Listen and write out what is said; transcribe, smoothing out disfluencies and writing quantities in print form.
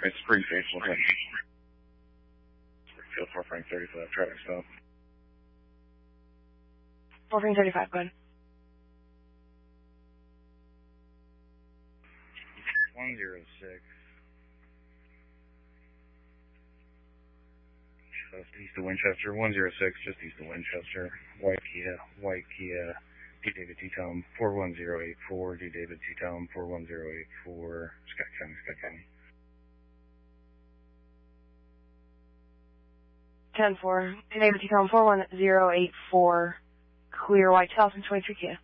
It's Springfield, Florida. Springfield, 4 Frank 35, traffic stop. 4 Frank 35, go ahead. 106. Just east of Winchester. 106, just east of Winchester. White Kia. D. David T. Tom, 41084. D. David T. Tom, 41084. Scott County. 10-4. D. David T. Tom, 41084. Clear white 2023 Kia.